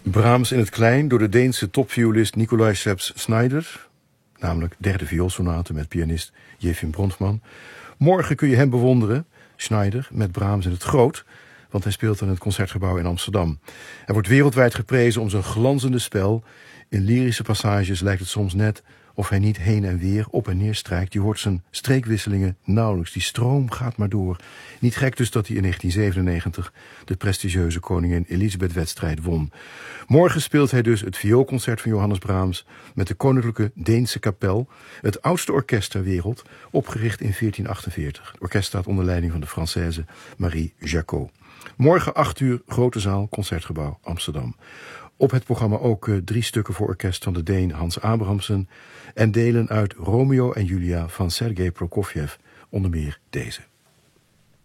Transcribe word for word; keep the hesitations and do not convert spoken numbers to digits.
Brahms in het klein door de Deense topviolist Nikolai Seps-Znaider, namelijk derde vioolsonate met pianist Jefim Bronfman. Morgen kun je hem bewonderen, Znaider, met Brahms in het groot, want hij speelt in het Concertgebouw in Amsterdam. Hij wordt wereldwijd geprezen om zijn glanzende spel. In lyrische passages lijkt het soms net of hij niet heen en weer, op en neer strijkt. Je hoort zijn streekwisselingen nauwelijks. Die stroom gaat maar door. Niet gek dus dat hij in negentien zevenennegentig de prestigieuze koningin Elisabeth-wedstrijd won. Morgen speelt hij dus het vioolconcert van Johannes Brahms met de Koninklijke Deense Kapel, het oudste orkest ter wereld, opgericht in veertien achtenveertig. Het orkest staat onder leiding van de Française Marie Jacot. Morgen acht uur, Grote Zaal, Concertgebouw, Amsterdam. Op het programma ook uh, drie stukken voor orkest van de Deen Hans Abrahamsen en delen uit Romeo en Julia van Sergei Prokofjev, onder meer deze.